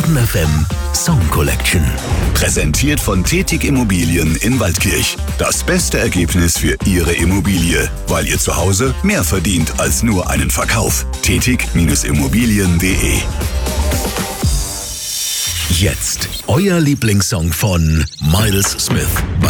Stern FM Song Collection. Präsentiert von Tetig Immobilien in Waldkirch. Das beste Ergebnis für Ihre Immobilie, weil ihr zu Hause mehr verdient als nur einen Verkauf. Tetig-Immobilien.de. Jetzt euer Lieblingssong von Miles Smith bei